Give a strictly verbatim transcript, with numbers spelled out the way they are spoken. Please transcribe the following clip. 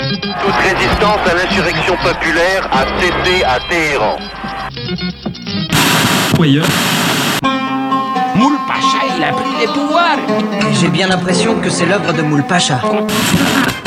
Toute résistance à l'insurrection populaire a cessé à Téhéran. Oui. Moul Pacha, il a pris les pouvoirs. J'ai bien l'impression que c'est l'œuvre de Moul Pacha.